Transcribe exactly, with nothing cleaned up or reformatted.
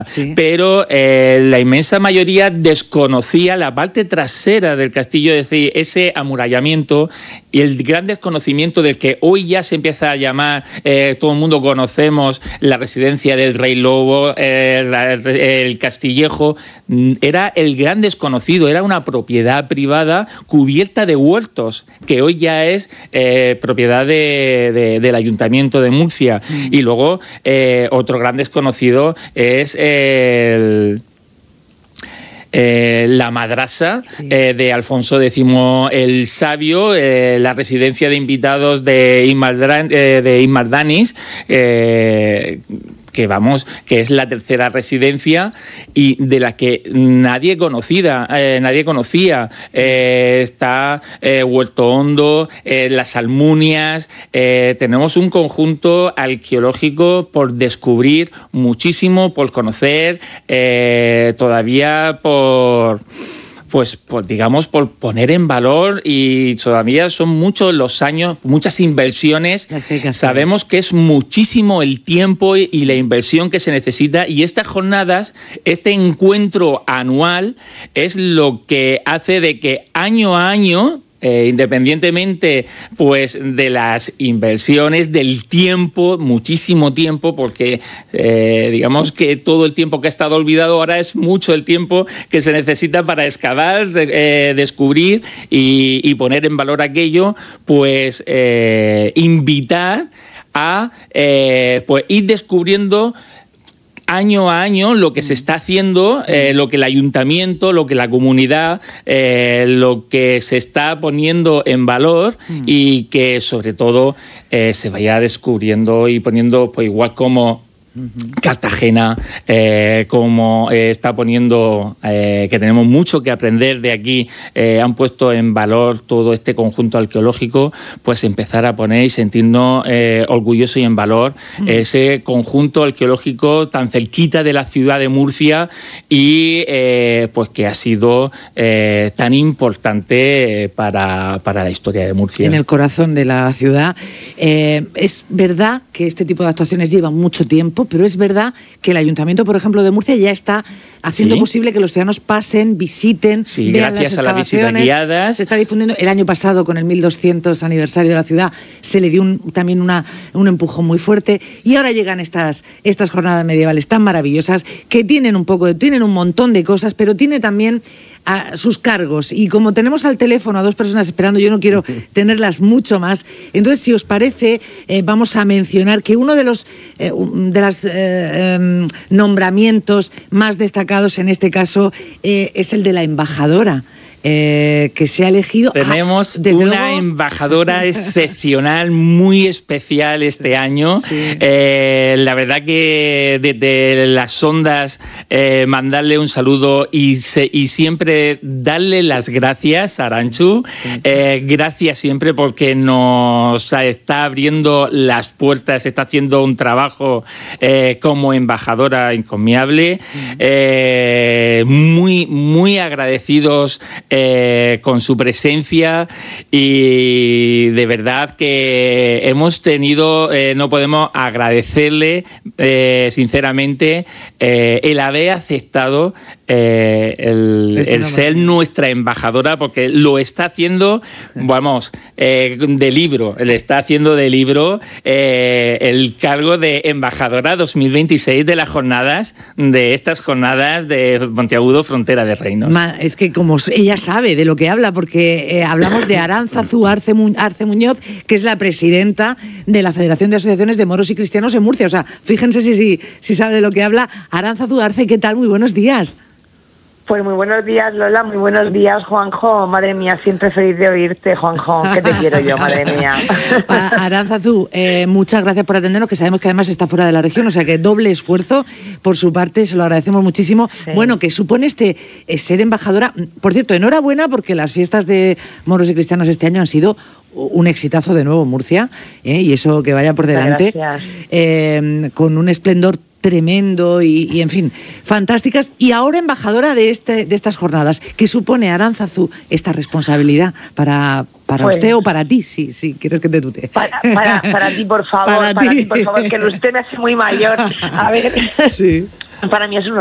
Sí. Pero eh, la inmensa mayoría desconocía la parte trasera del castillo, es decir, ese amurallamiento y el gran desconocimiento del que hoy ya se empieza a llamar, eh, todo el mundo conocemos la residencia del Rey Lobo, eh, la, el Castillejo, era el gran desconocido, era una propiedad privada cubierta de huertos, que hoy ya es eh, propiedad de, de, del Ayuntamiento de Murcia. Mm. Y luego eh, otro gran desconocido es eh, El, eh, la madrasa sí. eh, de Alfonso décimo el Sabio, eh, la residencia de invitados de Imardán, eh, de Imardanis, eh, que vamos, que es la tercera residencia y de la que nadie conocida, eh, nadie conocía. Eh, está eh, Huerto Hondo, eh, las Almunias, eh, tenemos un conjunto arqueológico por descubrir muchísimo, por conocer, eh, todavía por... Pues, pues digamos, por poner en valor, y todavía son muchos los años, muchas inversiones. Que Sabemos que es muchísimo el tiempo y, y la inversión que se necesita, y estas jornadas, este encuentro anual, es lo que hace de que año a año, Eh, independientemente pues de las inversiones, del tiempo, muchísimo tiempo, porque eh, digamos que todo el tiempo que ha estado olvidado ahora es mucho el tiempo que se necesita para excavar, eh, descubrir y, y poner en valor aquello, pues eh, invitar a eh, pues ir descubriendo año a año lo que se está haciendo, eh, lo que el ayuntamiento, lo que la comunidad, eh, lo que se está poniendo en valor, mm. y que sobre todo eh, se vaya descubriendo y poniendo, pues igual como Cartagena, eh, como eh, está poniendo, eh, que tenemos mucho que aprender de aquí, eh, han puesto en valor todo este conjunto arqueológico, pues empezar a poner y sentirnos eh, orgullosos y en valor mm. ese conjunto arqueológico tan cerquita de la ciudad de Murcia y eh, pues que ha sido eh, tan importante para, para la historia de Murcia. En el corazón de la ciudad. Eh, es verdad que este tipo de actuaciones llevan mucho tiempo, pero es verdad que el Ayuntamiento, por ejemplo, de Murcia ya está haciendo ¿Sí? posible que los ciudadanos pasen, visiten, sí, vean gracias las a las visitas guiadas. Se está difundiendo. El año pasado, con el mil doscientos aniversario de la ciudad, se le dio un, también una, un empujón muy fuerte, y ahora llegan estas, estas jornadas medievales tan maravillosas que tienen un poco, tienen un montón de cosas, pero tiene también a sus cargos, y como tenemos al teléfono a dos personas esperando, yo no quiero tenerlas mucho más, entonces si os parece eh, vamos a mencionar que uno de los eh, de los eh, eh, nombramientos más destacados en este caso eh, es el de la embajadora. Eh, que se ha elegido. Tenemos ah, desde una luego... embajadora excepcional, muy especial este año. Sí. Eh, la verdad que desde las ondas eh, mandarle un saludo y, se, y siempre darle las gracias a Arantxu. Sí. Eh, gracias siempre porque nos está abriendo las puertas, está haciendo un trabajo eh, como embajadora encomiable. Eh, muy, muy agradecidos Eh, con su presencia, y de verdad que hemos tenido, eh, no podemos agradecerle eh, sinceramente eh, el haber aceptado eh, el, el ser nuestra embajadora, porque lo está haciendo, vamos, eh, de libro, le está haciendo de libro eh, el cargo de embajadora dos mil veintiséis de las jornadas, de estas jornadas de Monteagudo, Frontera de Reinos. Ma, es que como ella sabe de lo que habla, porque eh, hablamos de Aránzazu Arce, Mu Arce Muñoz, que es la presidenta de la Federación de Asociaciones de Moros y Cristianos en Murcia. O sea, fíjense si, si, si sabe de lo que habla. Aránzazu Arce, ¿qué tal? Muy buenos días. Pues muy buenos días, Lola, muy buenos días, Juanjo. Madre mía, siempre feliz de oírte, Juanjo, que te quiero yo, madre mía. Aránzazu, eh, muchas gracias por atendernos, que sabemos que además está fuera de la región, o sea que doble esfuerzo por su parte, se lo agradecemos muchísimo. Sí. Bueno, que supone este eh, ser embajadora. Por cierto, enhorabuena, porque las fiestas de moros y cristianos este año han sido un exitazo de nuevo, Murcia, eh, y eso que vaya por delante, eh, con un esplendor tremendo y, y, en fin, fantásticas. Y ahora embajadora de este de estas jornadas. ¿Qué supone, Aránzazu, esta responsabilidad para, para pues, usted o para ti? Sí, sí, quieres que te tutee. Para, para, para ti, por favor, para, para ti. ti, por favor, que usted me hace muy mayor. A ver... Sí. Para mí es un